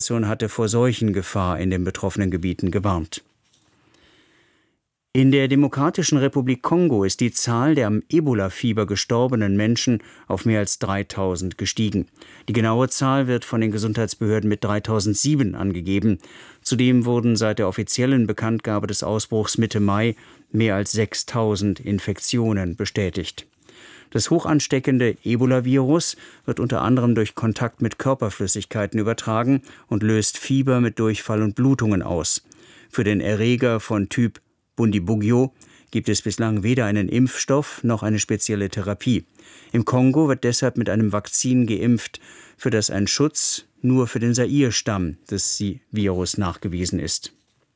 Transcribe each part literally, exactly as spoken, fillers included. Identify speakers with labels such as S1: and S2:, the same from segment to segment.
S1: hatte vor Seuchengefahr in den betroffenen Gebieten gewarnt. In der Demokratischen Republik Kongo ist die Zahl der am Ebola-Fieber gestorbenen Menschen auf mehr als dreitausend gestiegen. Die genaue Zahl wird von den Gesundheitsbehörden mit dreitausendsieben angegeben. Zudem wurden seit der offiziellen Bekanntgabe des Ausbruchs Mitte Mai mehr als sechstausend Infektionen bestätigt. Das hochansteckende Ebola-Virus wird unter anderem durch Kontakt mit Körperflüssigkeiten übertragen und löst Fieber mit Durchfall und Blutungen aus. Für den Erreger von Typ Bundibugyo gibt es bislang weder einen Impfstoff noch eine spezielle Therapie. Im Kongo wird deshalb mit einem Vakzin geimpft, für das ein Schutz nur für den Zaire-Stamm des Virus nachgewiesen ist.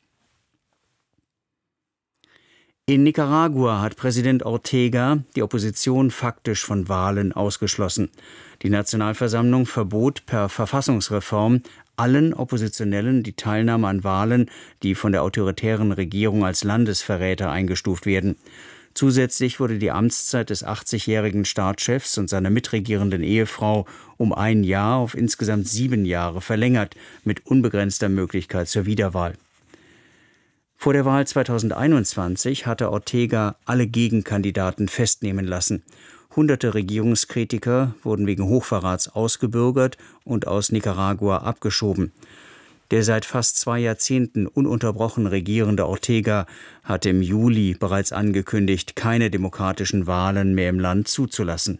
S1: In Nicaragua hat Präsident Ortega die Opposition faktisch von Wahlen ausgeschlossen. Die Nationalversammlung verbot per Verfassungsreform allen Oppositionellen die Teilnahme an Wahlen, die von der autoritären Regierung als Landesverräter eingestuft werden. Zusätzlich wurde die Amtszeit des achtzigjährigen Staatschefs und seiner mitregierenden Ehefrau um ein Jahr auf insgesamt sieben Jahre verlängert, mit unbegrenzter Möglichkeit zur Wiederwahl. Vor der Wahl zweitausendeinundzwanzig hatte Ortega alle Gegenkandidaten festnehmen lassen. Hunderte Regierungskritiker wurden wegen Hochverrats ausgebürgert und aus Nicaragua abgeschoben. Der seit fast zwei Jahrzehnten ununterbrochen regierende Ortega hatte im Juli bereits angekündigt, keine demokratischen Wahlen mehr im Land zuzulassen.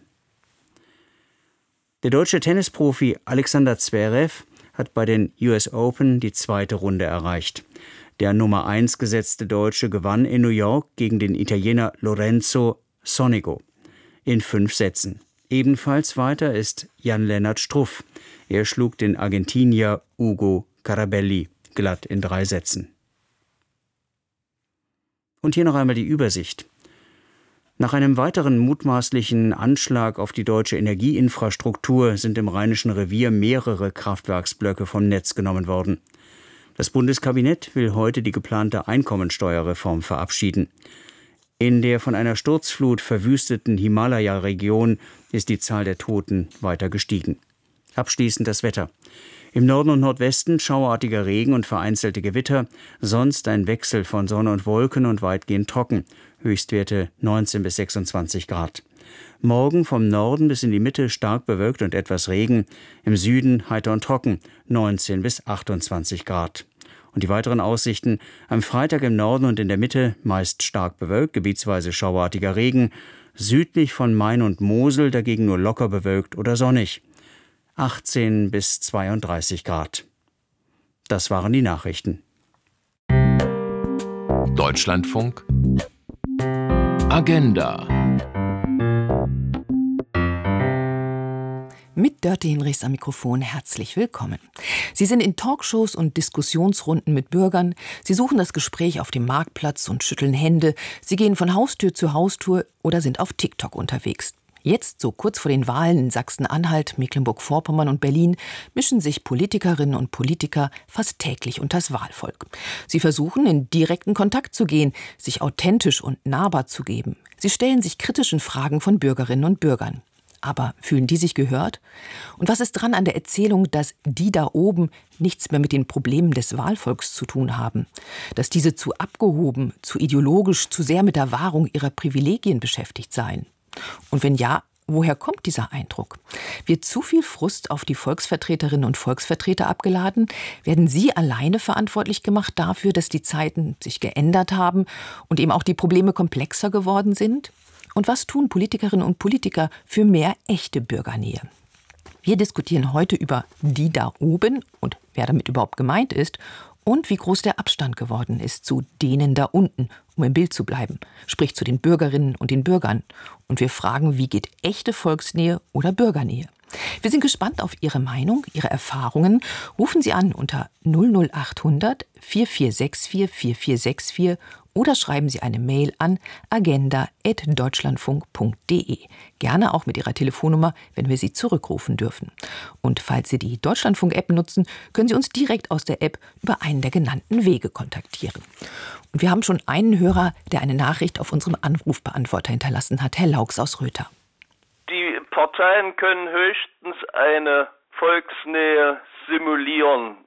S1: Der deutsche Tennisprofi Alexander Zverev hat bei den U S Open die zweite Runde erreicht. Der Nummer eins gesetzte Deutsche gewann in New York gegen den Italiener Lorenzo Sonego in fünf Sätzen. Ebenfalls weiter ist Jan-Lennart Struff. Er schlug den Argentinier Ugo Carabelli glatt in drei Sätzen. Und hier noch einmal die Übersicht. Nach einem weiteren mutmaßlichen Anschlag auf die deutsche Energieinfrastruktur sind im Rheinischen Revier mehrere Kraftwerksblöcke vom Netz genommen worden. Das Bundeskabinett will heute die geplante Einkommensteuerreform verabschieden. In der von einer Sturzflut verwüsteten Himalaya-Region ist die Zahl der Toten weiter gestiegen. Abschließend das Wetter. Im Norden und Nordwesten schauerartiger Regen und vereinzelte Gewitter, sonst ein Wechsel von Sonne und Wolken und weitgehend trocken. Höchstwerte neunzehn bis sechsundzwanzig Grad. Morgen vom Norden bis in die Mitte stark bewölkt und etwas Regen, im Süden heiter und trocken, neunzehn bis achtundzwanzig Grad. Und die weiteren Aussichten: am Freitag im Norden und in der Mitte meist stark bewölkt, gebietsweise schauerartiger Regen, südlich von Main und Mosel dagegen nur locker bewölkt oder sonnig, achtzehn bis zweiunddreißig Grad. Das waren die Nachrichten.
S2: Deutschlandfunk Agenda.
S3: Mit Dörte Hinrichs am Mikrofon herzlich willkommen. Sie sind in Talkshows und Diskussionsrunden mit Bürgern. Sie suchen das Gespräch auf dem Marktplatz und schütteln Hände. Sie gehen von Haustür zu Haustür oder sind auf TikTok unterwegs. Jetzt, so kurz vor den Wahlen in Sachsen-Anhalt, Mecklenburg-Vorpommern und Berlin, mischen sich Politikerinnen und Politiker fast täglich unters Wahlvolk. Sie versuchen, in direkten Kontakt zu gehen, sich authentisch und nahbar zu geben. Sie stellen sich kritischen Fragen von Bürgerinnen und Bürgern. Aber fühlen die sich gehört? Und was ist dran an der Erzählung, dass die da oben nichts mehr mit den Problemen des Wahlvolks zu tun haben? Dass diese zu abgehoben, zu ideologisch, zu sehr mit der Wahrung ihrer Privilegien beschäftigt seien? Und wenn ja, woher kommt dieser Eindruck? Wird zu viel Frust auf die Volksvertreterinnen und Volksvertreter abgeladen? Werden sie alleine verantwortlich gemacht dafür, dass die Zeiten sich geändert haben und eben auch die Probleme komplexer geworden sind? Und was tun Politikerinnen und Politiker für mehr echte Bürgernähe? Wir diskutieren heute über die da oben und wer damit überhaupt gemeint ist und wie groß der Abstand geworden ist zu denen da unten, um im Bild zu bleiben, sprich zu den Bürgerinnen und den Bürgern. Und wir fragen, wie geht echte Volksnähe oder Bürgernähe? Wir sind gespannt auf Ihre Meinung, Ihre Erfahrungen. Rufen Sie an unter null null acht hundert vier vier sechs vier vier vier sechs vier oder schreiben Sie eine Mail an agenda at deutschlandfunk punkt de. Gerne auch mit Ihrer Telefonnummer, wenn wir Sie zurückrufen dürfen. Und falls Sie die Deutschlandfunk-App nutzen, können Sie uns direkt aus der App über einen der genannten Wege kontaktieren. Und wir haben schon einen Hörer, der eine Nachricht auf unserem Anrufbeantworter hinterlassen hat, Herr Laux aus Röther.
S4: Die Parteien können höchstens eine Volksnähe simulieren.